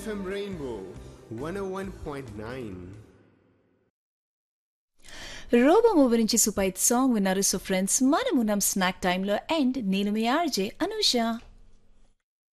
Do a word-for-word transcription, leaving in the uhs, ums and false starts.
FM rainbow one ఓ one point nine. Robo movie నుంచి super hit song విన్నారు. So friends, మనం ఉన్నాం snack టైంలో అండ్ నేను మీ ఆర్జే అనూష.